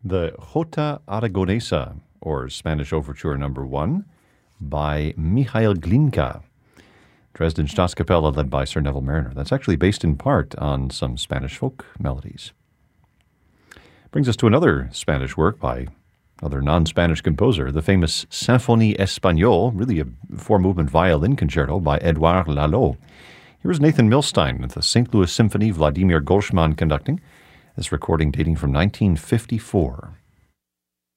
the Jota Aragonesa, or Spanish Overture No. 1, by Michael Glinka. Dresden Staatskapelle led by Sir Neville Marriner. That's actually based in part on some Spanish folk melodies. Brings us to another Spanish work by another non-Spanish composer, the famous Symphonie Espagnole, really a four-movement violin concerto by Edouard Lalo. Here's Nathan Milstein with the St. Louis Symphony, Vladimir Golshman conducting. This recording dating from 1954.